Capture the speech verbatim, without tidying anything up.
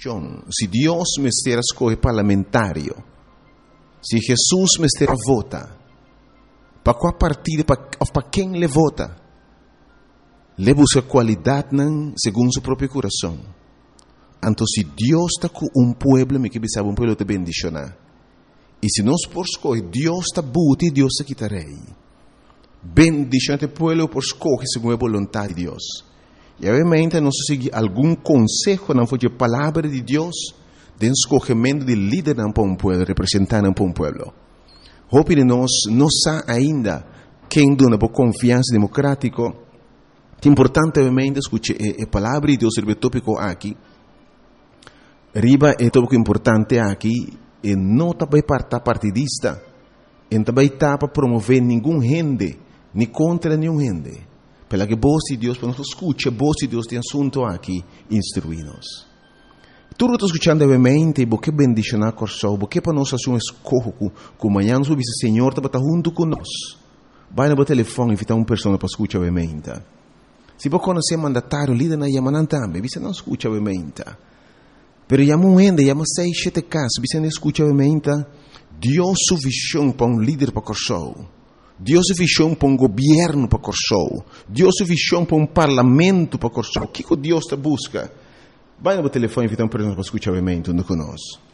questão. Se Deus me estiver escolhe parlamentário, se Jesus me estiver vota, para qual partido, para quem ele vota? Ele busca qualidade não, segundo seu próprio coração. Então, se Deus está com um povo, me que sabe um povo te bendicionar. E se nós por escolher, Deus está buti, Deus está quitarei. Bendicionar o povo por escolher segundo a vontade de Deus. E obviamente nós seguimos algum conselho, não foi a palavra de Deus, de escolhimento de líder para um povo, representante para um povo. Hope de nós não sabe ainda quem dona por confiança democrática. É importante obviamente escutar a palavra de Deus sobre o tópico aqui. Riba é tópico importante aqui, e não também para partidista, e também para promover nenhum gente, nem contra nenhum gente. Pela que voz de Deus, para nós escutar a voz de Deus de assunto aqui, instruir-nos. Tudo está escutando obviamente, porque bendicionar coração, porque para nós fazer um escorro, que amanhã nós vamos dizer, Senhor, está junto conosco. Vai no telefone e fica uma pessoa para escutar obviamente. Se você conhecer mandatário, líder na Yamanan também, você não escuta obviamente. Pero chama um ende, chama seis, sete casos, você não escuta obviamente. Deus sua visão para um líder para coração. Deus sua visão para um governo para coração. Deus sua visão para um parlamento para coração. O que Deus está busca? Vai no telefone e fica uma pessoa para escutar obviamente, não conosco.